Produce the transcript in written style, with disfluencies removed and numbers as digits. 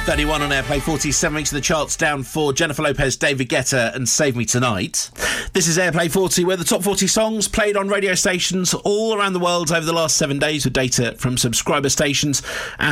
31 on Airplay 40, 7 weeks of the charts down for Jennifer Lopez, David Guetta and Save Me Tonight. This is Airplay 40, where the top 40 songs played on radio stations all around the world over the last 7 days with data from subscriber stations.